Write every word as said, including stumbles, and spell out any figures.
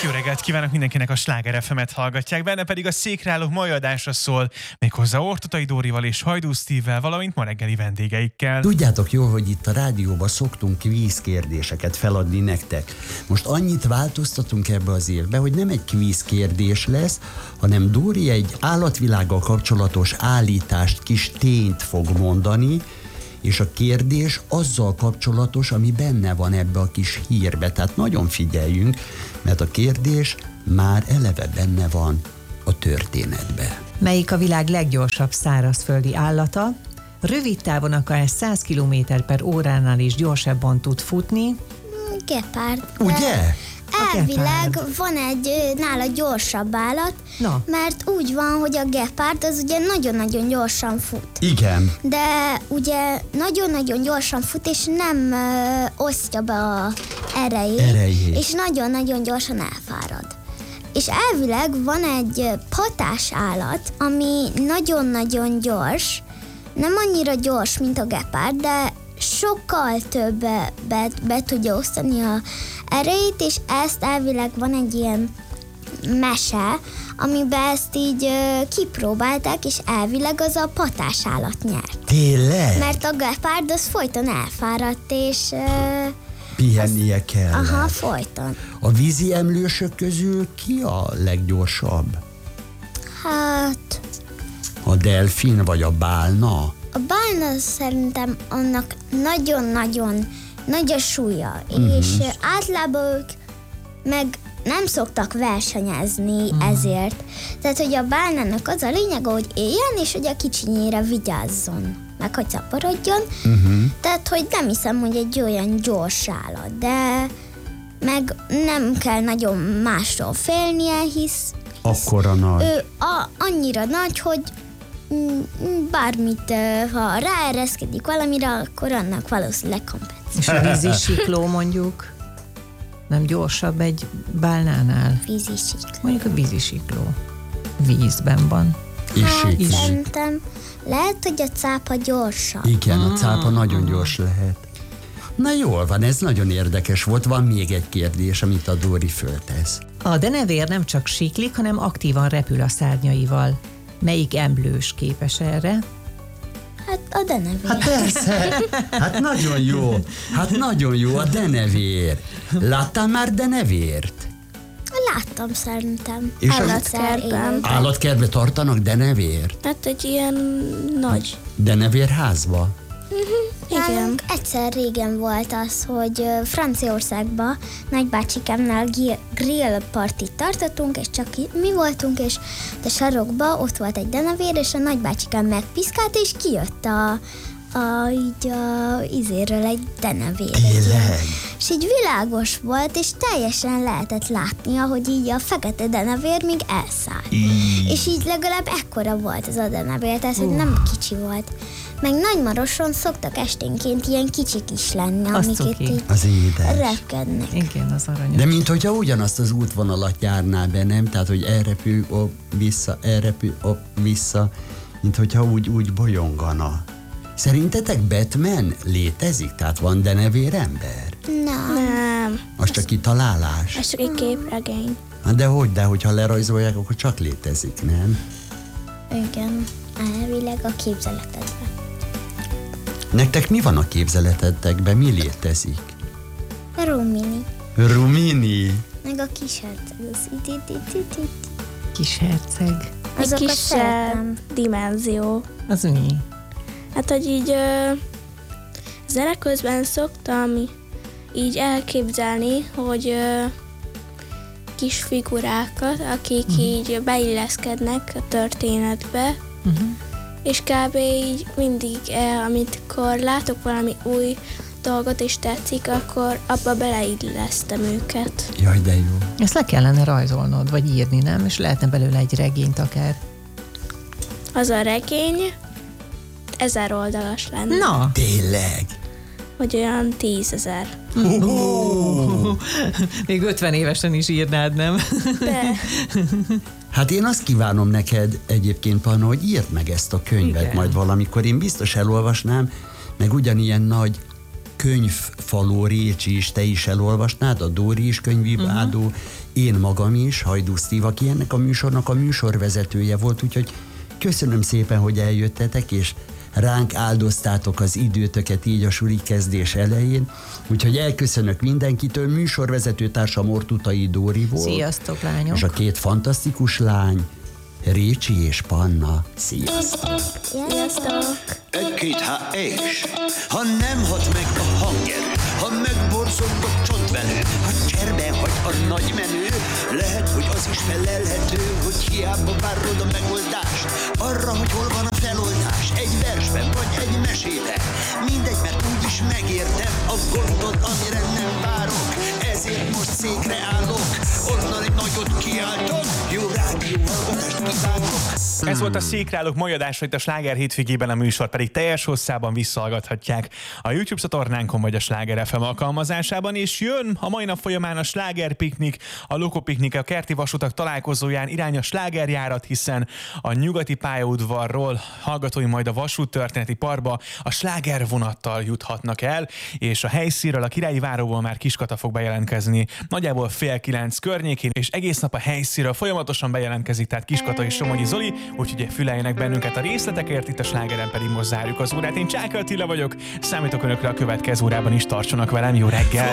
Jó reggelt kívánok mindenkinek, a Sláger ef emet hallgatják, benne pedig a Székreállók mai adásra szól, méghozzá Orthotai Dórival és Hajdú Steve-vel, valamint ma reggeli vendégeikkel. Tudjátok jól, hogy itt a rádióban szoktunk kvízkérdéseket feladni nektek. Most annyit változtatunk ebbe az évbe, hogy nem egy kvízkérdés lesz, hanem Dóri egy állatvilággal kapcsolatos állítást, kis tényt fog mondani, és a kérdés azzal kapcsolatos, ami benne van ebbe a kis hírbe. Tehát nagyon figyeljünk, mert a kérdés már eleve benne van a történetbe. Melyik a világ leggyorsabb szárazföldi állata? Rövid távon akár száz kilométer per óránál is gyorsabban tud futni. Gepárd. Ugye? Elvileg van egy nála gyorsabb állat, Na. mert úgy van, hogy a gepárd az ugye nagyon-nagyon gyorsan fut. Igen. De ugye nagyon-nagyon gyorsan fut, és nem ö, osztja be a erejét, Erejét. és nagyon-nagyon gyorsan elfárad. És elvileg van egy patás állat, ami nagyon-nagyon gyors, nem annyira gyors, mint a gepárd, de sokkal többet be, be tudja osztani a erejét, és ezt elvileg van egy ilyen mese, amiben ezt így ö, kipróbálták, és elvileg az a patás állat nyert. Tényleg? Mert a gepárd az folyton elfáradt, és ö, Pihennie kell. aha, folyton. A vízi emlősök közül ki a leggyorsabb? Hát A delfin vagy a bálna? a bálna szerintem annak nagyon-nagyon nagy a súlya, uh-huh. és ö, általában ők meg nem szoktak versenyezni uh-huh. ezért. Tehát, hogy a bálnának az a lényeg, hogy éljen, és hogy a kicsinyére vigyázzon, meg hogy szaporodjon. Uh-huh. Tehát, hogy nem hiszem, hogy egy olyan gyors állat, de meg nem kell nagyon másról félnie, hisz Akkora nagy. ő a, annyira nagy, hogy mm, bármit, ö, ha ráereszkedik valamire, akkor annak valószínűleg kompenzál. És a vízisikló mondjuk nem gyorsabb egy bálnánál? Vízisikló. Mondjuk a vízisikló vízben van. És Hát sikli. szerintem lehet, hogy a cápa gyorsabb. Igen, a cápa nagyon gyors lehet. Na jól van, ez nagyon érdekes volt. Van még egy kérdés, amit a Dóri föltesz. A denevér nem csak siklik, hanem aktívan repül a szárnyaival. Melyik emlős képes erre? Hát a denevér. Hát persze, hát nagyon jó. Hát nagyon jó a denevér. Láttál már denevért? Láttam szerintem. És az- Állatkertben. Állatkertbe tartanak denevért? Hát egy ilyen nagy. Denevérházba? Nálunk egyszer régen volt az, hogy ö, Franciaországban nagybácsikámnál gi- grill partit tartottunk, és csak i- mi voltunk, és a sarokba ott volt egy denevér, és a nagybácsikám megpiszkált, és kijött a, a így a izéről egy denevér. egy ilyen. Tényleg? És így világos volt, és teljesen lehetett látni, ahogy így a fekete denevér még elszállt. És így legalább ekkora volt az a denevér, tehát hogy nem kicsi volt. Meg Nagymaroson szoktak esténként ilyen kicsik is lenni, Az amiket cuki. így Az édes. repkednek. Igen, az aranyos. De mint hogyha ugyanazt az útvonalat járná be, nem? Tehát, hogy elrepül, op, vissza, elrepül, op, vissza, mint hogyha úgy, úgy bolyongana. Szerintetek Batman létezik? Tehát van denevér ember? Na, Nem, Az csak kitalálás? ez csak egy képregény. Hát de hogy, de hogyha lerajzolják, akkor csak létezik, nem? igen, elvileg a képzeletedben. Nektek mi van a képzeletetekben? Mi létezik? Rumini, Rumini. meg a kis herceg, az itt, itt, itt, itt, itt. Kis herceg. Egy Azokat kisebb szeretem. dimenzió. Az mi? Hát, hogy így ö, zene közben szoktam így elképzelni, hogy ö, kis figurákat, akik uh-huh. így beilleszkednek a történetbe, Uh-huh. és kb. Így mindig, eh, amikor látok valami új dolgot és tetszik, akkor abba beleillesztem őket. Jaj, de jó. Ezt le kellene rajzolnod, vagy írni, nem? És lehetne belőle egy regényt akár. Az a regény ezer oldalas lenne, Na! Tényleg? hogy olyan tízezer. Oh. Még ötven évesen is írnád, nem? De Hát én azt kívánom neked egyébként, Panna, hogy írd meg ezt a könyvet Igen. majd valamikor. Én biztos elolvasnám, meg ugyanilyen nagy könyvfaló Récsi is, te is elolvasnád, a Dóri is könyvibádó, uh-huh. én magam is, Hajdú Steve, aki ennek a műsornak a műsorvezetője volt, úgyhogy köszönöm szépen, hogy eljöttetek, és ránk áldoztátok az időtöket így a suli kezdés elején. Úgyhogy elköszönök mindenkitől. Műsorvezető társam Ortutai Dóri volt. Sziasztok, lányok! És a két fantasztikus lány, Récsi és Panna. Sziasztok! Sziasztok! Egy-két há és ha nem hat meg a hangerő, ha megborzog a csontvelő, ha cserben hagy a nagy menő, lehet, hogy az is felelhető, hogy hiába várod a megoldást, arra, hogy hol van a feloldás, egy versben vagy egy mesében. Mindegy, mert úgyis megértem a gondot, amire nem várok, ezért most székre állok, onnan egy nagyot kiáltok, jó rádió hallgatást kívánok. Ez volt a Székrálók mai adása itt a Sláger hétvégében, a műsor pedig teljes hosszában visszahallgathatják a YouTube csatornánkon vagy a Sláger ef em alkalmazásában, és jön a mai nap folyamán a Sláger Piknik, a Lokopiknik, a kerti vasutak találkozóján irány a slágerjárat, hiszen a nyugati pályaudvarról hallgatói majd a vasúttörténeti parkba a sláger vonattal juthatnak el, és a helyszínről, a Királyi Váróból már Kiskata fog bejelentkezni nagyjából fél kilenc környékén, és egész nap a helyszínről folyamatosan bejelentkezik, tehát Kiskata és Somonyi Zoli, úgyhogy füleljenek bennünket a részletekért, itt a Slágeren pedig most zárjuk az órát. Én Csáky Attila vagyok, számítok önökre a következő órában is, tartsanak velem, jó reggel!